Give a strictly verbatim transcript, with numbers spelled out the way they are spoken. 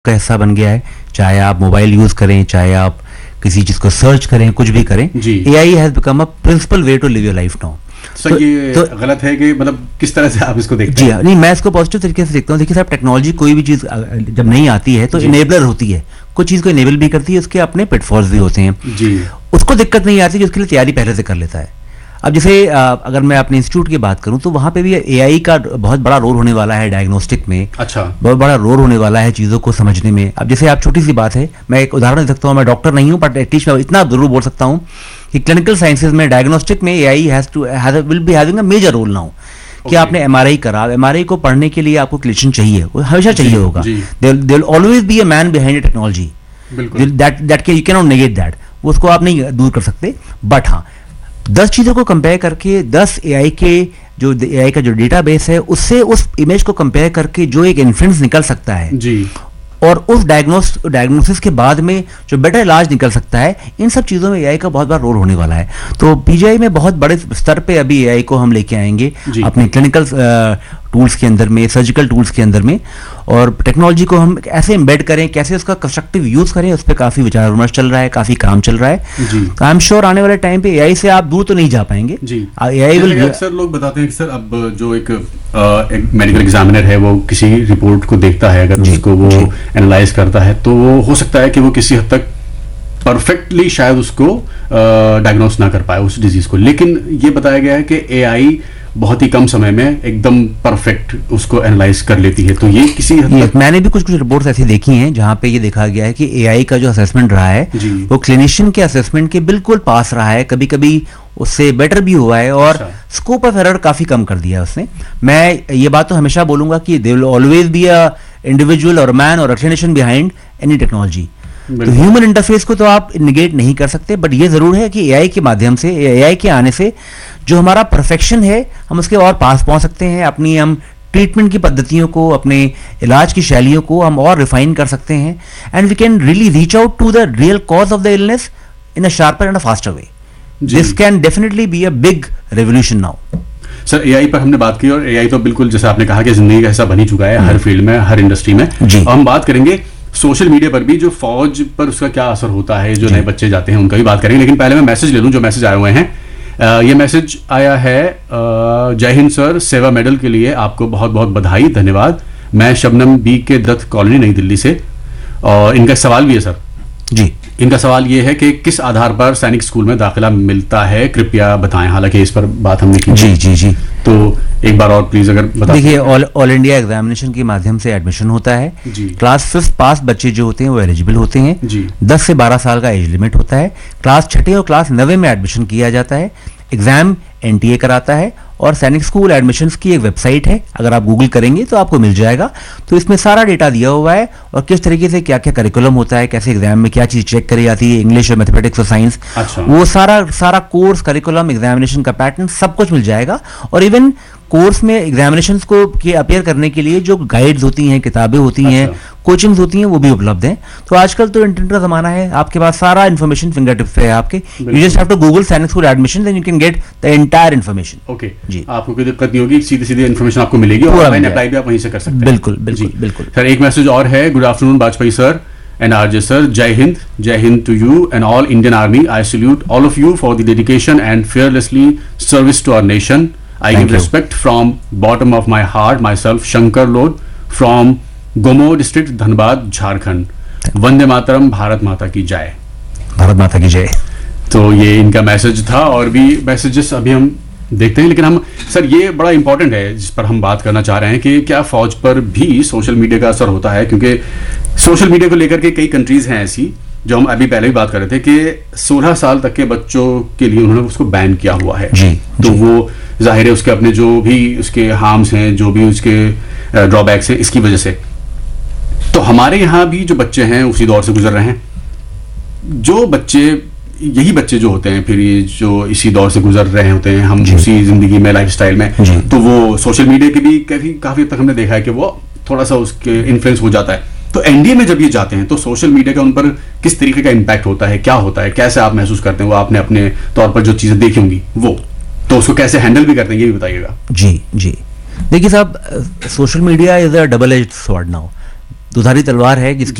का हिस्सा बन गया है। चाहे आप मोबाइल यूज करें, चाहे आप किसी चीज को सर्च करें, कुछ भी करें, AI has become a principal way to live your life now. Sir तो, ये तो, गलत है कि मतलब किस तरह से आप इसको देखते हैं? जी नहीं, मैं इसको पॉजिटिव तरीके से देखता हूँ। देखिए साहब, टेक्नोलॉजी कोई भी चीज जब नहीं आती है तो इनेबलर होती है, कुछ चीज को इनेबल भी करती है, उसके अपने पिटफॉल्स भी होते हैं जी। उसको दिक्कत नहीं आती, उसके लिए तैयारी पहले से कर लेता है। अब जैसे अगर मैं अपने इंस्टीट्यूट की बात करूं तो वहां पे भी एआई का बहुत बड़ा रोल होने वाला है डायग्नोस्टिक में। अच्छा, बहुत बड़ा रोल होने वाला है चीज़ों को समझने में। अब जैसे आप छोटी सी बात है, मैं एक उदाहरण दे सकता हूं, मैं डॉक्टर नहीं हूं बट एटलीस्ट मैं इतना जरूर बोल सकता हूं कि क्लिनिकल साइंसेज में डायग्नोस्टिक में AI has two will be having a major role now. कि आपने एमआरआई करा, एमआरआई को पढ़ने के लिए आपको क्लिनिशियन चाहिए, वो हमेशा चाहिए होगा। There will always be a man behind technology, that that you can not negate that, उसको आप नहीं दूर कर सकते। बट हाँ, दस चीजों को कंपेयर करके, दस एआई के जो एआई का जो डेटाबेस है उससे उस इमेज को कंपेयर करके जो एक इन्फ्रेंस निकल सकता है जी, और उस डायग्नोस डायग्नोसिस के बाद में जो बेटर इलाज निकल सकता है, इन सब चीज़ों में एआई का बहुत बड़ा रोल होने वाला है। तो पीजीआई में बहुत बड़े स्तर पे अभी एआई को हम लेके आएंगे अपने क्लिनिकल टूल्स के अंदर में, सर्जिकल टूल्स के अंदर में, और टेक्नोलॉजी को हम ऐसे एम्बेड करें, कैसे उसका कंस्ट्रक्टिव यूज करें, उस पर काफी विचार विमर्श चल रहा है, काफी काम चल रहा है। आई एम श्योर आने वाले टाइम पे एआई से आप दूर तो नहीं जा पाएंगे जी। एआई विल, अक्सर लोग बताते हैं कि सर अब जो एक, एक मेडिकल एग्जामिनर है वो किसी रिपोर्ट को देखता है, अगर उसको वो एनालाइज करता है तो वो हो सकता है कि वो किसी हद तक परफेक्टली शायद उसको डायग्नोस ना कर पाए उस डिजीज को, लेकिन ये बताया गया है कि एआई बहुत ही कम समय में एकदम परफेक्ट उसको एनालाइज कर लेती है। तो ये किसी हद तक, मैंने भी कुछ कुछ रिपोर्ट्स ऐसी देखी हैं जहां पे ये देखा गया है कि एआई का जो असेसमेंट रहा है वो क्लिनिशियन के असेसमेंट के बिल्कुल पास रहा है, कभी कभी उससे बेटर भी हुआ है, और स्कोप ऑफ एरर काफी कम कर दिया है उसने। मैं ये बात तो हमेशा बोलूंगा कि they will always be a individual और मैन और क्लिनिशियन बिहाइंड एनी टेक्नोलॉजी। तो ह्यूमन इंटरफेस को तो आप निगेट नहीं कर सकते, बट ये जरूर है कि एआई के माध्यम से, एआई के आने से जो हमारा परफेक्शन है हम उसके और पास पहुंच सकते हैं। अपनी हम ट्रीटमेंट की पद्धतियों को, अपने इलाज की शैलियों को हम और रिफाइन कर सकते हैं, and we can really reach out to the real cause of the illness in a sharper and a faster way. This can definitely be a big revolution now. Sir, AI पर हमने बात की, और AI तो बिल्कुल जैसे आपने कहा कि जिंदगी का हिस्सा बन ही चुका है हर फील्ड में, हर इंडस्ट्री में। हम बात करेंगे सोशल मीडिया पर भी जो फौज पर उसका क्या असर होता है, जो नए बच्चे जाते हैं उनका भी बात करेंगे, लेकिन पहले मैं मैसेज ले लूं जो मैसेज आए हुए हैं। आ, ये मैसेज आया है, जय हिंद सर, सेवा मेडल के लिए आपको बहुत बहुत बधाई, धन्यवाद। मैं शबनम बी के दत्त कॉलोनी नई दिल्ली से, और इनका सवाल भी है सर जी। इनका सवाल ये है कि किस आधार पर सैनिक स्कूल में दाखिला मिलता है, कृपया बताएं। हालांकि इस पर बात हमने की जी जी जी, तो एक बार और प्लीज अगर बता। देखिए, ऑल ऑल इंडिया एग्जामिनेशन के माध्यम से एडमिशन होता है जी। क्लास फिफ्थ पास बच्चे जो होते हैं वो एलिजिबल होते हैं जी। दस से बारह साल का एज लिमिट होता है। क्लास छठे और क्लास नवे में एडमिशन किया जाता है। एग्जाम एनटीए कराता है, और सैनिक स्कूल एडमिशन्स की एक वेबसाइट है, अगर आप गूगल करेंगे तो आपको मिल जाएगा। तो इसमें सारा डेटा दिया हुआ है, और किस तरीके से क्या क्या करिकुलम होता है, कैसे एग्जाम में क्या चीज चेक करी जाती है, इंग्लिश और मैथमेटिक्स और साइंस, वो सारा सारा कोर्स, करिकुलम, एग्जामिनेशन का पैटर्न सब कुछ मिल जाएगा। और इवन कोर्स में एग्जामिनेशंस को के अपियर करने के लिए जो गाइड्स होती हैं, किताबें होती हैं, कोचिंग्स होती हैं, वो भी उपलब्ध हैं। तो आजकल तो इंटरनेट का जमाना है, आपके पास सारा इन्फॉर्मेशन फिंगर टिप पे है आपके। You just have to Google सैनिक school admission, then you can get the entire information. Okay जी, आपको कोई दिक्कत नहीं होगी, सीधी सीधी इन्फॉर्मेशन आपको मिलेगी, और ऑनलाइन अप्लाई भी आप वहीं से कर सकते हैं। बिल्कुल बिल्कुल बिल्कुल सर, एक मैसेज और है। Good afternoon Bajpayee sir and R J sir, Jai Hind, Jai Hind to you and all Indian Army. I salute all of you for the dedication and fearlessly service to our nation. I give respect from bottom of my heart. Myself, Shankar Lod from Gomo district, Dhanbad, Jharkhand. Vande Mataram, Bharat माता की जय। भारत माता की जय। तो ये इनका message था, और भी मैसेजेस अभी हम देखते हैं, लेकिन हम सर ये बड़ा इंपॉर्टेंट है जिस पर हम बात करना चाह रहे हैं कि क्या फौज पर भी सोशल मीडिया का असर होता है, क्योंकि सोशल मीडिया को लेकर के कई कंट्रीज हैं ऐसी, जो हम अभी पहले भी बात कर रहे थे कि सोलह साल तक के बच्चों के लिए उन्होंने उसको बैन किया हुआ है जी, तो जी। वो जाहिर है उसके अपने जो भी उसके हार्म्स हैं, जो भी उसके ड्रॉबैक्स हैं, इसकी वजह से। तो हमारे यहाँ भी जो बच्चे हैं उसी दौर से गुजर रहे हैं। जो बच्चे, यही बच्चे जो होते हैं फिर ये जो इसी दौर से गुजर रहे होते हैं, हम उसी जिंदगी में, लाइफस्टाइल में, तो वो सोशल मीडिया की भी काफी काफी तक हमने देखा है कि वो थोड़ा सा उसके इन्फ्लुएंस हो जाता है। तो एनडीए में जब ये जाते हैं तो सोशल मीडिया का उन पर किस तरीके का इम्पैक्ट होता है, क्या होता है, कैसे आप महसूस करते हैं? वो आपने अपने तौर पर जो चीजें देखी होंगी वो, तो उसको कैसे हैंडल भी करते हैं, ये भी बताइएगा। जी जी, देखिए साहब, social media is a double edged sword now, दुधारी तलवार है जिसकी